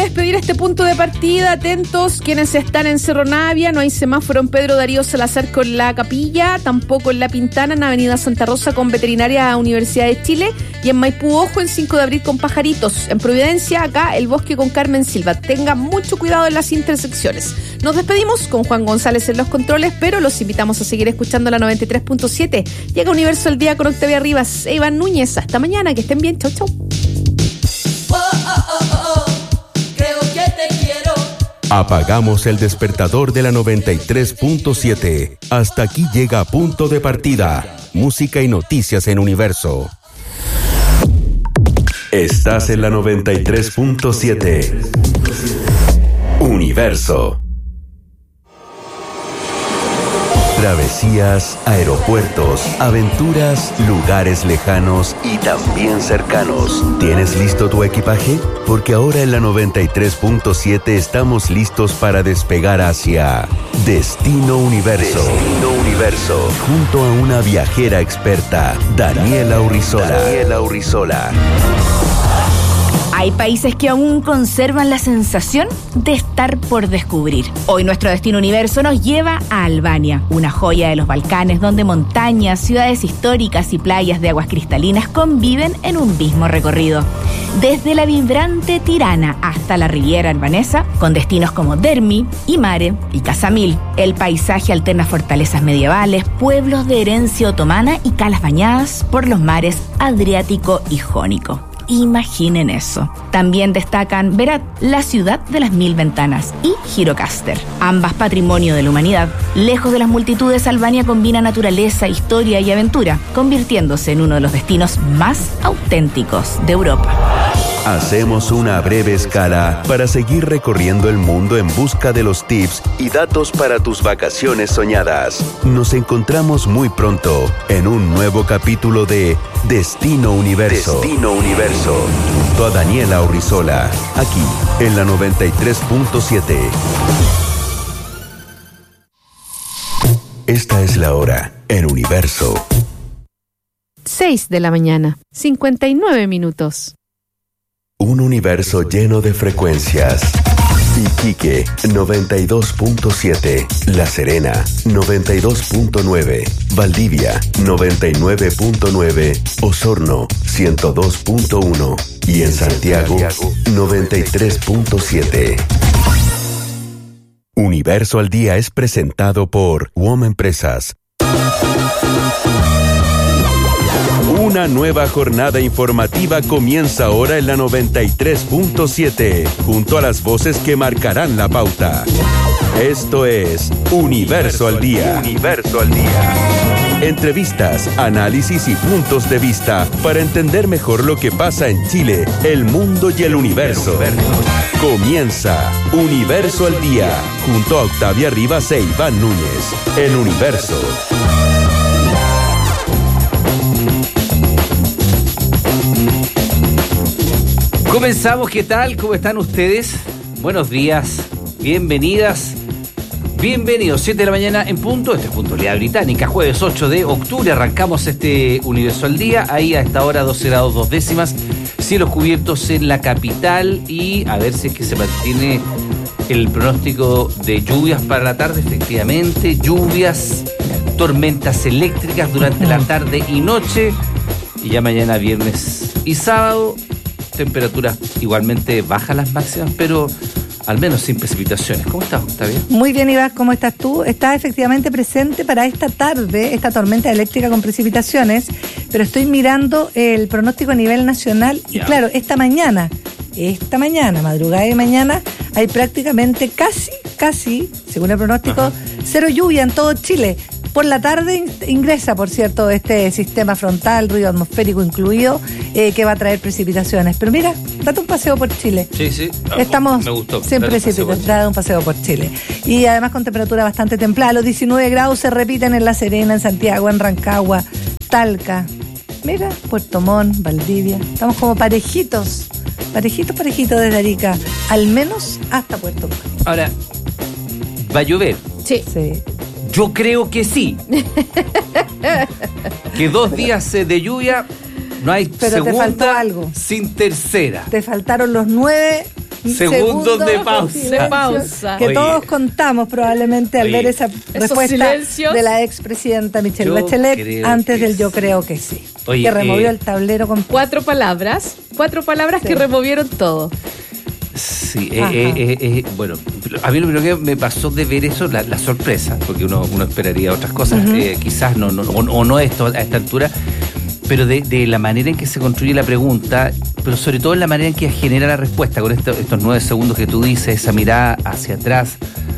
despedir este punto de partida. Atentos quienes están en Cerro Navia. No hay semáforo en Pedro Darío Salazar con La Capilla, tampoco en La Pintana, en Avenida Santa Rosa con Veterinaria Universidad de Chile, y en Maipú, ojo, en 5 de abril con Pajaritos. En Providencia, acá El Bosque con Carmen Silva. Tenga mucho cuidado en las intersecciones. Nos despedimos con Juan González en los controles, pero los invitamos a seguir escuchando la 93.7. Llega Universo al Día con Octavia Rivas e Iván Núñez. Hasta mañana, que estén bien. Chau, chau. Creo que te quiero. Apagamos el despertador de la 93.7. Hasta aquí llega Punto de Partida. Música y noticias en Universo. Estás en la 93.7. Universo. Travesías, aeropuertos, aventuras, lugares lejanos y también cercanos. ¿Tienes listo tu equipaje? Porque ahora en la 93.7 estamos listos para despegar hacia Destino Universo. Destino Universo. Junto a una viajera experta, Daniela Urrizola. Hay países que aún conservan la sensación de estar por descubrir. Hoy nuestro Destino Universo nos lleva a Albania, una joya de los Balcanes donde montañas, ciudades históricas y playas de aguas cristalinas conviven en un mismo recorrido. Desde la vibrante Tirana hasta la Riviera albanesa, con destinos como Dermi, Imare y Casamil, el paisaje alterna fortalezas medievales, pueblos de herencia otomana y calas bañadas por los mares Adriático y Jónico. Imaginen eso. También destacan Berat, la ciudad de las 1000 ventanas, y Gjirokastër, ambas patrimonio de la humanidad. Lejos de las multitudes, Albania combina naturaleza, historia y aventura, convirtiéndose en uno de los destinos más auténticos de Europa. Hacemos una breve escala para seguir recorriendo el mundo en busca de los tips y datos para tus vacaciones soñadas. Nos encontramos muy pronto en un nuevo capítulo de Destino Universo. Destino Universo. Junto a Daniela Urrizola, aquí en la 93.7. Esta es la hora en Universo. 6 de la mañana, 59 minutos. Un universo lleno de frecuencias. Iquique, 92.7. La Serena, 92.9. Valdivia, 99.9. Osorno, 102.1. Y en Santiago, 93.7. Universo al Día es presentado por WOM Empresas. Una nueva jornada informativa comienza ahora en la 93.7, junto a las voces que marcarán la pauta. Esto es Universo al Día. Universo al Día. Entrevistas, análisis y puntos de vista para entender mejor lo que pasa en Chile, el mundo y el universo. Comienza Universo al Día, junto a Octavia Rivas e Iván Núñez, en Universo. Comenzamos, ¿qué tal? ¿Cómo están ustedes? Buenos días, bienvenidas, bienvenidos. 7 de la mañana en punto, esta es Puntualidad Británica, jueves 8 de octubre, arrancamos este Universo al Día, ahí a esta hora 12 grados 2 décimas, cielos cubiertos en la capital y a ver si es que se mantiene el pronóstico de lluvias para la tarde, efectivamente, lluvias, tormentas eléctricas durante la tarde y noche, y ya mañana viernes y sábado, temperaturas igualmente bajas las máximas, pero al menos sin precipitaciones. ¿Cómo estás, Octavia? Muy bien, Iván, ¿cómo estás tú? Estás efectivamente presente para esta tarde, esta tormenta eléctrica con precipitaciones, pero estoy mirando el pronóstico a nivel nacional y claro, esta mañana, madrugada de mañana, hay prácticamente casi, según el pronóstico, cero lluvia en todo Chile. Por la tarde ingresa, por cierto, este sistema frontal, ruido atmosférico incluido, que va a traer precipitaciones. Pero mira, date un paseo por Chile. Sí. Estamos me gustó, sin precipitaciones, date un paseo por Chile. Y además con temperatura bastante templada. Los 19 grados se repiten en La Serena, en Santiago, en Rancagua, Talca. Mira, Puerto Montt, Valdivia. Estamos como parejitos desde Arica, al menos hasta Puerto Montt. Ahora, ¿va a llover? Sí. Yo creo que sí. Que 2 días de lluvia, no hay pero segunda te faltó algo. sin tercera. Te faltaron los 9 segundos de pausa. silencio De pausa. que Oye. todos contamos probablemente al Oye. ver esa respuesta silencios. de la expresidenta Michelle Yo Bachelet creo antes que del yo sí. creo que sí. Oye, que removió el tablero con 4 palabras Sí. que removieron todo. Sí, Ajá. bueno, a mí lo primero que me pasó de ver eso, la sorpresa, porque uno esperaría otras cosas, quizás no esto a esta altura, pero de la manera en que se construye la pregunta, pero sobre todo en la manera en que genera la respuesta, con estos 9 segundos que tú dices, esa mirada hacia atrás.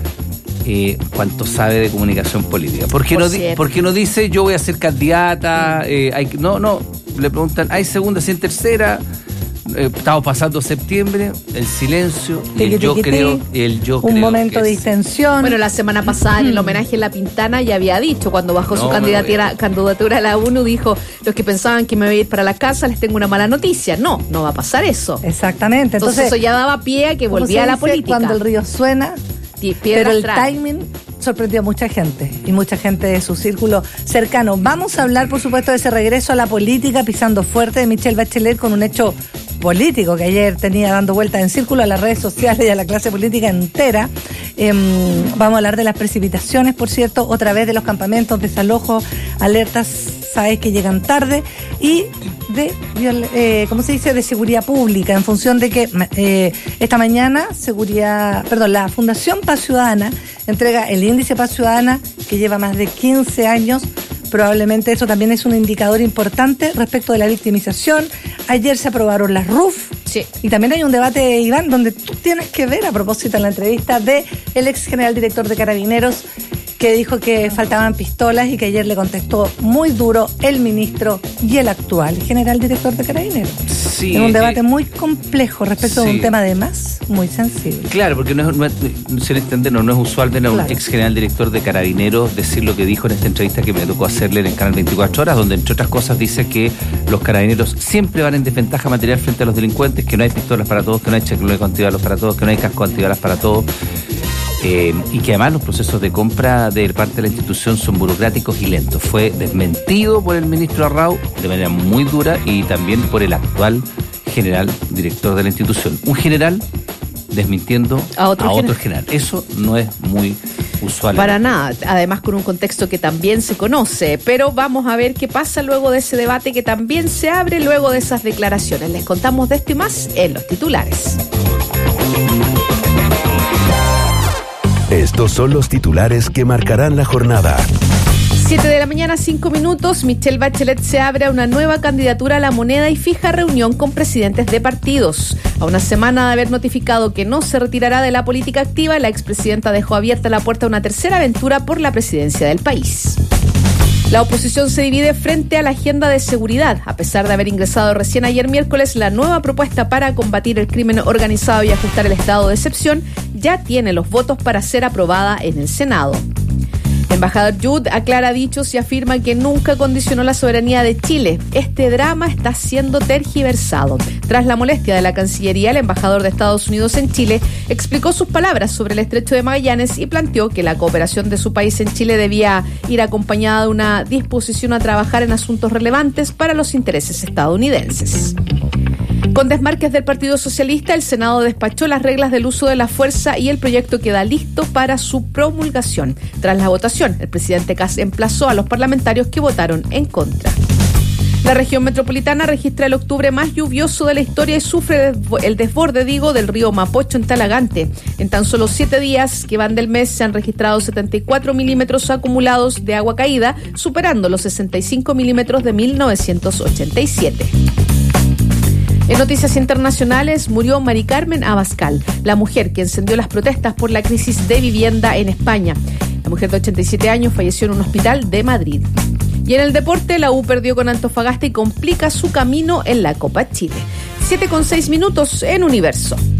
Cuánto sabe de comunicación política. ¿Por qué no dice yo voy a ser candidata? No, le preguntan, ¿hay segunda, si en tercera? Estamos pasando septiembre, el silencio, y el yo creo, un momento de distensión. Bueno, la semana pasada en el homenaje en La Pintana ya había dicho, cuando bajó su No, candidatura a la ONU, dijo, los que pensaban que me iba a ir para la casa, les tengo una mala noticia. No va a pasar eso. Exactamente. Entonces eso ya daba pie a que como volvía se a la dice, política. cuando el río suena, Piedras pero el trae. timing sorprendió a mucha gente y mucha gente de su círculo cercano. Vamos a hablar, por supuesto, de ese regreso a la política pisando fuerte de Michelle Bachelet con un hecho político que ayer tenía dando vueltas en círculo a las redes sociales y a la clase política entera. Vamos a hablar de las precipitaciones, por cierto, otra vez de los campamentos, desalojos, alertas, sabes que llegan tarde, y de, ¿cómo se dice?, de seguridad pública, en función de que esta mañana la Fundación Paz Ciudadana entrega el índice Paz Ciudadana, que lleva más de 15 años. Probablemente eso también es un indicador importante respecto de la victimización. Ayer se aprobaron las RUF. Sí. Y también hay un debate, Iván, donde tú tienes que ver, a propósito de la entrevista de el ex general director de Carabineros, que dijo que faltaban pistolas y que ayer le contestó muy duro el ministro y el actual general director de Carabineros. Sí, en un debate muy complejo respecto de sí. un tema además muy sensible. Claro, porque no es usual ver a un Claro. ex general director de Carabineros decir lo que dijo en esta entrevista que me tocó hacerle en el canal 24 Horas, donde entre otras cosas dice que los carabineros siempre van en desventaja material frente a los delincuentes, que no hay pistolas para todos, que no hay chaleco antibalas para todos, que no hay casco antibalas para todos. Y que además los procesos de compra de parte de la institución son burocráticos y lentos. Fue desmentido por el ministro Arrau de manera muy dura y también por el actual general director de la institución. Un general desmintiendo a otro general. Eso no es muy usual. Para nada, además con un contexto que también se conoce, pero vamos a ver qué pasa luego de ese debate que también se abre luego de esas declaraciones. Les contamos de esto y más en los titulares. Estos son los titulares que marcarán la jornada. 7 de la mañana, 5 minutos. Michelle Bachelet se abre a una nueva candidatura a la moneda y fija reunión con presidentes de partidos. A una semana de haber notificado que no se retirará de la política activa, la expresidenta dejó abierta la puerta a una tercera aventura por la presidencia del país. La oposición se divide frente a la agenda de seguridad. A pesar de haber ingresado recién ayer miércoles la nueva propuesta para combatir el crimen organizado y ajustar el estado de excepción, ya tiene los votos para ser aprobada en el Senado. El embajador Yud aclara dichos y afirma que nunca condicionó la soberanía de Chile. Este drama está siendo tergiversado. Tras la molestia de la Cancillería, el embajador de Estados Unidos en Chile explicó sus palabras sobre el Estrecho de Magallanes y planteó que la cooperación de su país en Chile debía ir acompañada de una disposición a trabajar en asuntos relevantes para los intereses estadounidenses. Con desmarques del Partido Socialista, el Senado despachó las reglas del uso de la fuerza y el proyecto queda listo para su promulgación. Tras la votación, el presidente Kast emplazó a los parlamentarios que votaron en contra. La región metropolitana registra el octubre más lluvioso de la historia y sufre el desborde, del río Mapocho en Talagante. En tan solo 7 días que van del mes se han registrado 74 milímetros acumulados de agua caída, superando los 65 milímetros de 1987. En noticias internacionales, murió Mari Carmen Abascal, la mujer que encendió las protestas por la crisis de vivienda en España. La mujer de 87 años falleció en un hospital de Madrid. Y en el deporte, la U perdió con Antofagasta y complica su camino en la Copa Chile. 7:06 en Universo.